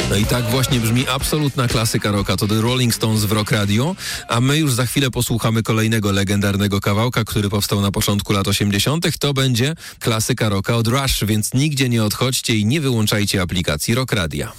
No i tak właśnie brzmi absolutna klasyka rocka. To The Rolling Stones w Rock Radio, a my już za chwilę posłuchamy kolejnego legendarnego kawałka, który powstał na początku lat 80. To będzie klasyka rocka od Rush, więc nigdzie nie odchodźcie i nie wyłączajcie aplikacji Rock Radia.